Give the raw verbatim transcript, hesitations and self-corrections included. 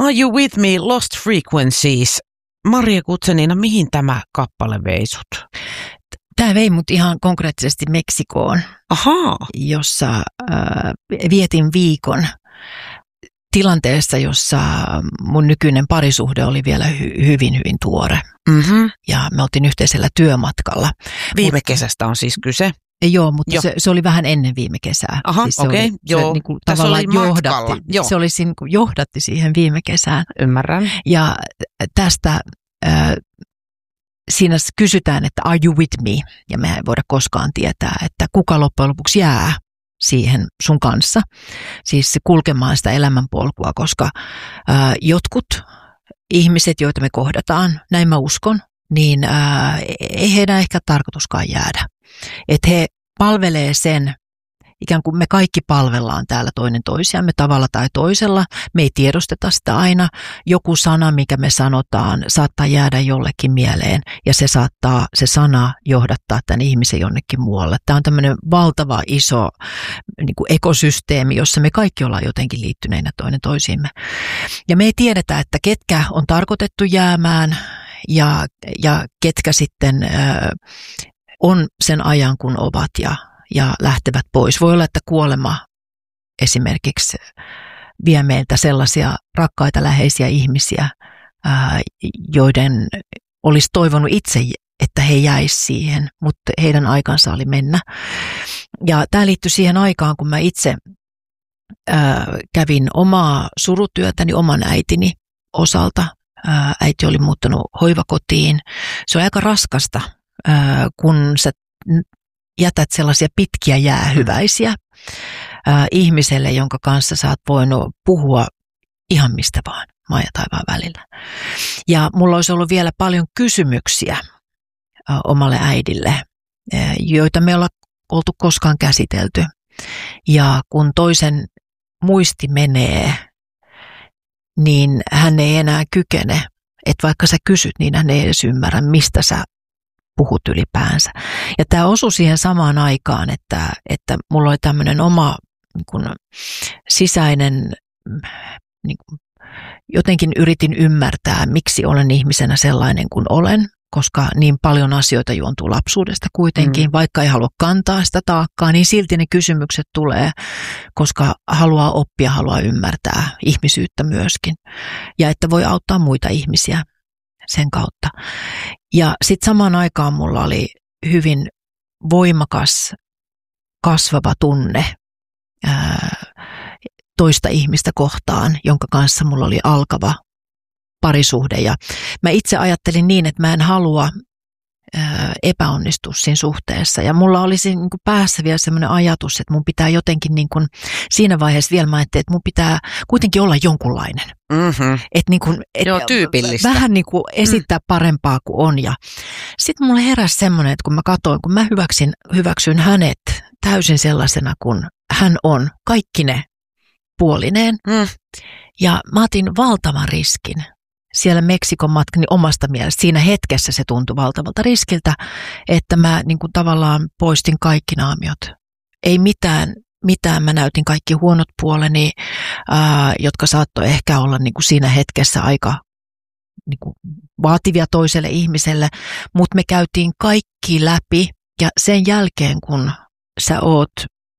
Are You With Me, Lost Frequencies. Maria Guzenina, mihin tämä kappale vei sut? Tämä vei mut ihan konkreettisesti Meksikoon, Ahaa. jossa äh, vietin viikon tilanteessa, jossa mun nykyinen parisuhde oli vielä hy- hyvin, hyvin tuore. Mm-hmm. Ja me oltiin yhteisellä työmatkalla. Viime Mut, kesästä on siis kyse. Joo, mutta se, se oli vähän ennen viime kesää. Aha, siis okei. Okay, joo. Se, niin kuin, Tässä tavallaan oli johdatti, joo. se oli, niin kuin, johdatti siihen viime kesään. Ymmärrän. Ja tästä äh, siinä kysytään, että are you with me? Ja me ei voida koskaan tietää, että kuka loppujen lopuksi jää siihen sun kanssa. Siis kulkemaan sitä elämänpolkua, koska äh, jotkut ihmiset, joita me kohdataan, näin mä uskon, niin äh, ei heidän ehkä tarkoituskaan jäädä. Että he palvelee sen, ikään kuin me kaikki palvellaan täällä toinen toisiamme tavalla tai toisella. Me ei tiedosteta sitä aina. Joku sana, mikä me sanotaan, saattaa jäädä jollekin mieleen ja se saattaa, se sana johdattaa tämän ihmisen jonnekin muualle. Tämä on tämmöinen valtava iso niin kuin ekosysteemi, jossa me kaikki ollaan jotenkin liittyneinä toinen toisiimme. Ja me ei tiedetä, että ketkä on tarkoitettu jäämään ja, ja ketkä sitten äh, on sen ajan, kun ovat ja ja lähtevät pois. Voi olla, että kuolema esimerkiksi vie meiltä sellaisia rakkaita, läheisiä ihmisiä, ää, joiden olisi toivonut itse, että he jäisivät siihen, mutta heidän aikansa oli mennä. Ja tämä liittyy siihen aikaan, kun mä itse ää, kävin omaa surutyötäni oman äitini osalta. Ää, äiti oli muuttanut hoivakotiin. Se on aika raskasta, ää, kun sä jätät sellaisia pitkiä jäähyväisiä ää, ihmiselle, jonka kanssa sä oot voinut puhua ihan mistä vaan, maan ja taivaan välillä. Ja mulla olisi ollut vielä paljon kysymyksiä ää, omalle äidille, ää, joita me ollaan oltu koskaan käsitelty. Ja kun toisen muisti menee, niin hän ei enää kykene, että vaikka sä kysyt, niin hän ei edes ymmärrä, mistä sä puhut ylipäänsä. Ja tämä osui siihen samaan aikaan, että, että mulla oli tämmöinen oma niin kun, sisäinen, niin kun, jotenkin yritin ymmärtää, miksi olen ihmisenä sellainen kuin olen, koska niin paljon asioita juontuu lapsuudesta kuitenkin, mm. vaikka ei halua kantaa sitä taakkaa, niin silti ne kysymykset tulee, koska haluaa oppia, haluaa ymmärtää ihmisyyttä myöskin. Ja että voi auttaa muita ihmisiä sen kautta. Ja sitten samaan aikaan mulla oli hyvin voimakas, kasvava tunne ää, toista ihmistä kohtaan, jonka kanssa mulla oli alkava parisuhde. Ja mä itse ajattelin niin, että mä en halua ää, epäonnistua siinä suhteessa. Ja mulla oli siinä niin kuin päässä vielä semmoinen ajatus, että mun pitää jotenkin niin kuin, siinä vaiheessa vielä mä ajattelin, että mun pitää kuitenkin olla jonkunlainen. Mm-hmm. Et niin kuin, et Joo, tyypillistä. Vähän niin kuin esittää parempaa kuin on. Ja sitten mulle heräsi semmoinen, että kun mä katsoin, kun mä hyväksyn, hyväksyn hänet täysin sellaisena kuin hän on, kaikki ne puolineen. Mm. Ja mä otin valtavan riskin siellä Meksikon matkani omasta mielestä. Siinä hetkessä se tuntui valtavalta riskiltä, että mä niin kuin tavallaan poistin kaikki naamiot. Ei mitään. Mitään. Mä näytin kaikki huonot puoleni, ää, jotka saattoi ehkä olla niin kuin siinä hetkessä aika niin kuin vaativia toiselle ihmiselle, mutta me käytiin kaikki läpi ja sen jälkeen, kun sä oot